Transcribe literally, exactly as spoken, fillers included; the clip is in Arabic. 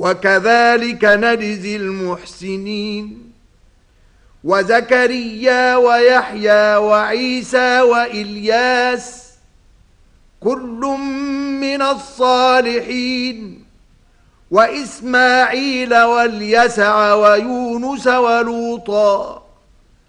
وكذلك نجزي المحسنين. وزكريا ويحيى وعيسى وإلياس كل من الصالحين، وإسماعيل واليسع ويونس ولوطا